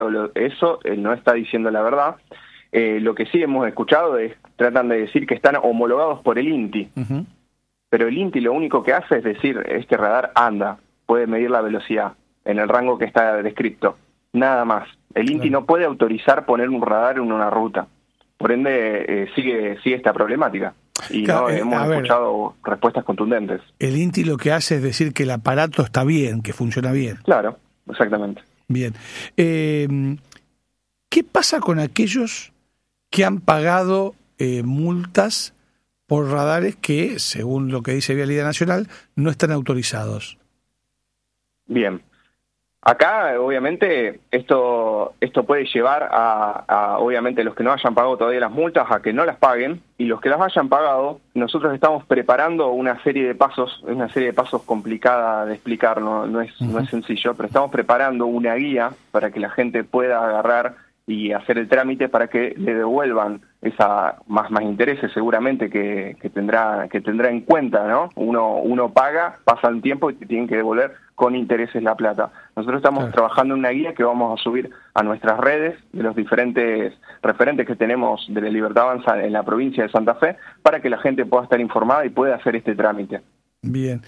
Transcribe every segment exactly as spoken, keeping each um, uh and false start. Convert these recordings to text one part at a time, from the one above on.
eso eh, no está diciendo la verdad. Eh, lo que sí hemos escuchado es, tratan de decir que están homologados por el INTI, uh-huh. pero el INTI lo único que hace es decir, este radar anda, puede medir la velocidad en el rango que está descrito, nada más. El INTI claro. no puede autorizar poner un radar en una ruta, por ende eh, sigue sigue esta problemática. Y claro, no eh, hemos escuchado ver, respuestas contundentes. El INTI lo que hace es decir que el aparato está bien, que funciona bien. Claro, exactamente. Bien. Eh, ¿Qué pasa con aquellos que han pagado eh, multas por radares que, según lo que dice Vialidad Nacional, no están autorizados? Bien. Acá, obviamente, esto esto puede llevar a, a, obviamente, los que no hayan pagado todavía las multas a que no las paguen, y los que las hayan pagado, nosotros estamos preparando una serie de pasos, una serie de pasos complicada de explicar, no, no es, uh-huh. no es sencillo, pero estamos preparando una guía para que la gente pueda agarrar y hacer el trámite para que le devuelvan esa más más intereses seguramente que, que tendrá que tendrá en cuenta, ¿no? Uno uno paga, pasa el tiempo y te tienen que devolver con intereses la plata. Nosotros estamos claro. trabajando en una guía que vamos a subir a nuestras redes de los diferentes referentes que tenemos de la Libertad Avanza en la provincia de Santa Fe para que la gente pueda estar informada y pueda hacer este trámite. Bien.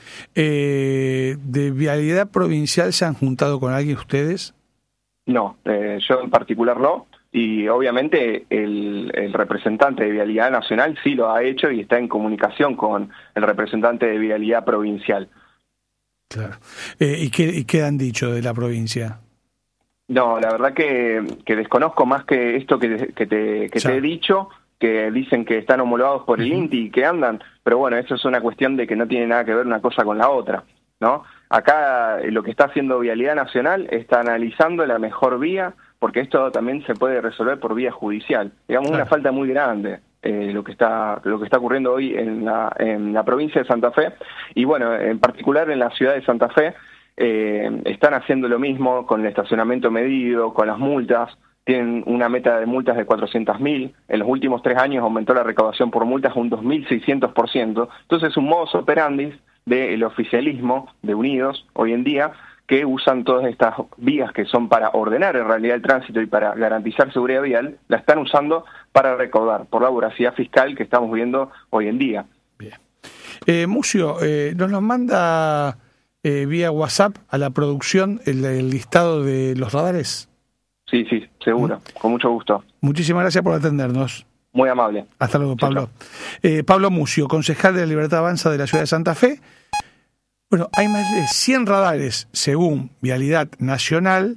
Eh, ¿De Vialidad Provincial se han juntado con alguien ustedes? No, eh, yo en particular no, y obviamente el, el representante de Vialidad Nacional sí lo ha hecho y está en comunicación con el representante de Vialidad Provincial. Claro. Eh, ¿y, qué, ¿Y qué han dicho de la provincia? No, la verdad que, que desconozco más que esto que, que, te, que te he dicho, que dicen que están homologados por el uh-huh. INTI y que andan, pero bueno, eso es una cuestión de que no tiene nada que ver una cosa con la otra, ¿no? Acá lo que está haciendo Vialidad Nacional está analizando la mejor vía, porque esto también se puede resolver por vía judicial. Digamos, claro. una falta muy grande eh, lo que está lo que está ocurriendo hoy en la, en la provincia de Santa Fe, y bueno, en particular en la ciudad de Santa Fe, eh, están haciendo lo mismo con el estacionamiento medido, con las multas. Tienen una meta de multas de cuatrocientos mil. En los últimos tres años aumentó la recaudación por multas un dos mil seiscientos por ciento. Entonces es un modus operandi del oficialismo de Unidos hoy en día, que usan todas estas vías que son para ordenar en realidad el tránsito y para garantizar seguridad vial, la están usando para recaudar por la voracidad fiscal que estamos viendo hoy en día. Bien. Eh, Mucio, eh, nos los manda eh, vía WhatsApp a la producción el, el listado de los radares. Sí, sí, seguro, ¿Mm? Con mucho gusto. Muchísimas gracias por atendernos. Muy amable. Hasta luego, Pablo. Eh, Pablo Mucio, concejal de la Libertad Avanza de la ciudad de Santa Fe. Bueno, hay más de cien radares, según Vialidad Nacional,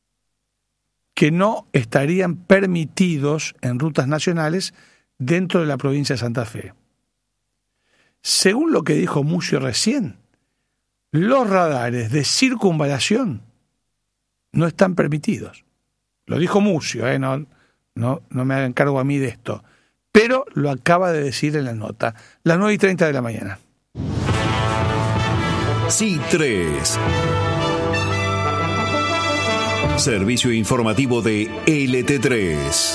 que no estarían permitidos en rutas nacionales dentro de la provincia de Santa Fe. Según lo que dijo Mucio recién, los radares de circunvalación no están permitidos. Lo dijo Mucio, ¿eh? No... No, no me hagan cargo a mí de esto. Pero lo acaba de decir en la nota. Las nueve y treinta de la mañana. C tres. Servicio informativo de L T tres.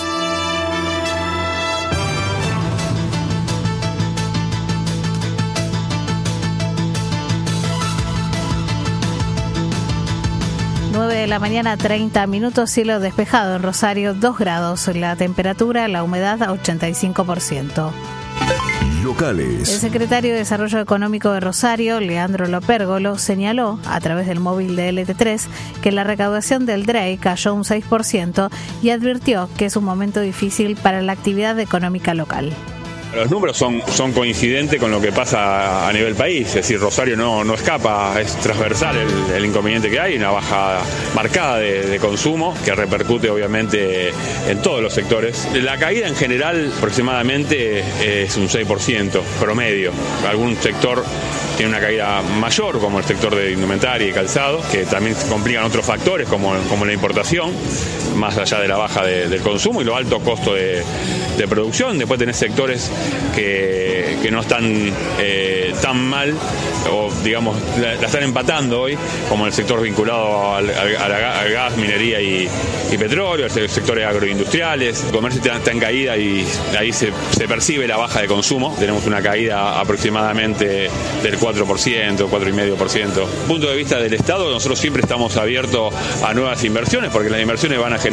nueve de la mañana, treinta minutos, cielo despejado en Rosario, dos grados, la temperatura, la humedad ochenta y cinco por ciento. Locales. El secretario de Desarrollo Económico de Rosario, Leandro Lopérgolo, señaló a través del móvil de L T tres que la recaudación del D R E I cayó un seis por ciento y advirtió que es un momento difícil para la actividad económica local. Los números son, son coincidentes con lo que pasa a nivel país, es decir, Rosario no, no escapa, es transversal el, el inconveniente que hay, una baja marcada de, de consumo que repercute obviamente en todos los sectores. La caída en general aproximadamente es un seis por ciento promedio, algún sector tiene una caída mayor como el sector de indumentaria y calzado, que también se complican otros factores como, como la importación, más allá de la baja de, del consumo y los altos costos de, de producción. Después tenés sectores que, que no están eh, tan mal, o digamos, la, la están empatando hoy, como el sector vinculado al, al, al gas, minería y, y petróleo, el sector agroindustriales. El comercio está, está en caída y ahí se, se percibe la baja de consumo. Tenemos una caída aproximadamente del cuatro por ciento, cuatro coma cinco por ciento. Punto de vista del Estado, nosotros siempre estamos abiertos a nuevas inversiones, porque las inversiones van a generar